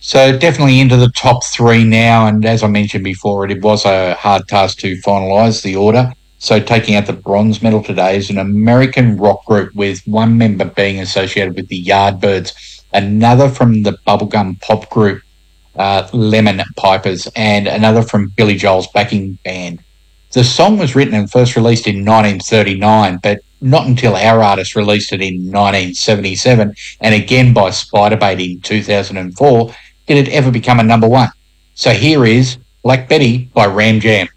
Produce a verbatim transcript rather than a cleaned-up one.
So definitely into the top three now, and as I mentioned before, it was a hard task to finalise the order. So taking out the bronze medal today is an American rock group with one member being associated with the Yardbirds, another from the bubblegum pop group uh, Lemon Pipers, and another from Billy Joel's backing band. The song was written and first released in nineteen thirty-nine, but not until our artist released it in nineteen seventy-seven, and again by Spiderbait in two thousand four, did it ever become a number one. So here is Black Betty by Ram Jam.